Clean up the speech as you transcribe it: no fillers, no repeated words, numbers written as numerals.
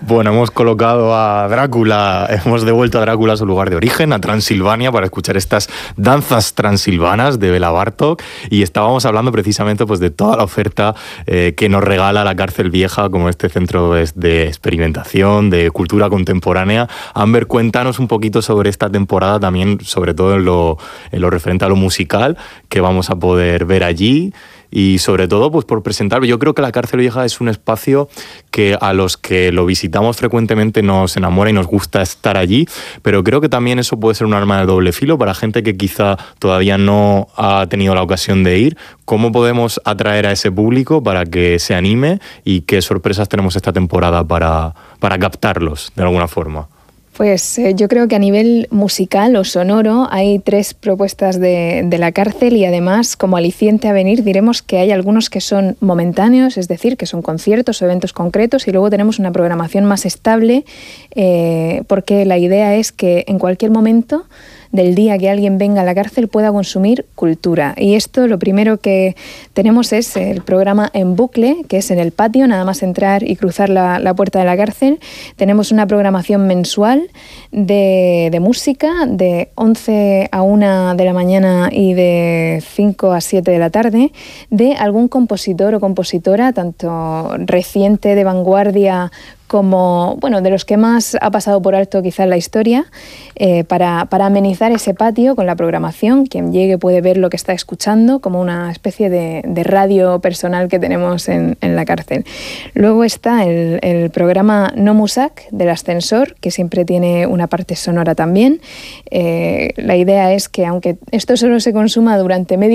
Bueno, hemos colocado a Drácula, hemos devuelto a Drácula a su lugar de origen, a Transilvania, para escuchar estas danzas transilvanas de Bela Bartók, y estábamos hablando precisamente pues, de toda la oferta que nos regala la Cárcel Vieja, como este centro de experimentación, de cultura contemporánea. Amber, cuéntanos un poquito sobre esta temporada, también sobre todo en lo referente a lo musical que vamos a poder ver allí. Y sobre todo, pues por presentar, yo creo que la Cárcel Vieja es un espacio que a los que lo visitamos frecuentemente nos enamora y nos gusta estar allí, pero creo que también eso puede ser un arma de doble filo para gente que quizá todavía no ha tenido la ocasión de ir. ¿Cómo podemos atraer a ese público para que se anime y qué sorpresas tenemos esta temporada para captarlos de alguna forma? Pues yo creo que a nivel musical o sonoro hay 3 propuestas de la Cárcel, y además, como aliciente a venir, diremos que hay algunos que son momentáneos, es decir, que son conciertos o eventos concretos, y luego tenemos una programación más estable, porque la idea es que en cualquier momento del día que alguien venga a la Cárcel pueda consumir cultura. Y esto, lo primero que tenemos es el programa en bucle, que es en el patio, nada más entrar y cruzar la puerta de la Cárcel. Tenemos una programación mensual de música de 11 a 1 de la mañana y de 5 a 7 de la tarde, de algún compositor o compositora, tanto reciente, de vanguardia, como, bueno, de los que más ha pasado por alto quizá en la historia, para amenizar ese patio con la programación. Quien llegue puede ver lo que está escuchando, como una especie de radio personal que tenemos en la Cárcel. Luego está el programa No Musak del Ascensor, que siempre tiene una parte sonora también. La idea es que, aunque esto solo se consuma durante medio